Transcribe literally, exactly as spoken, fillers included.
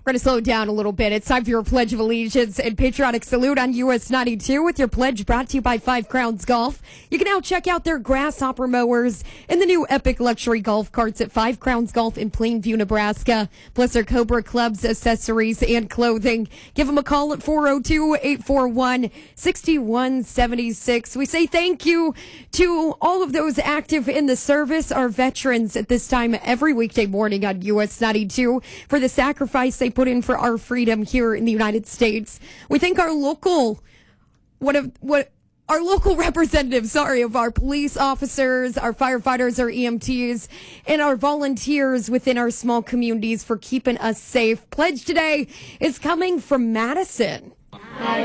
We're going to slow it down a little bit. It's time for your Pledge of Allegiance and Patriotic Salute on U S ninety-two with your pledge brought to you by Five Crowns Golf. You can now check out their grasshopper mowers and the new epic luxury golf carts at Five Crowns Golf in Plainview, Nebraska, plus their Cobra clubs, accessories, and clothing. Give them a call at four oh two, eight four one, six one seven six. We say thank you to all of those active in the service, our veterans at this time every weekday morning on U S ninety-two for the sacrifice they put in for our freedom here in the United States. We thank our local, what of what our local representatives, sorry, of our police officers, our firefighters, our E M Ts, and our volunteers within our small communities for keeping us safe. Pledge today is coming from Madison.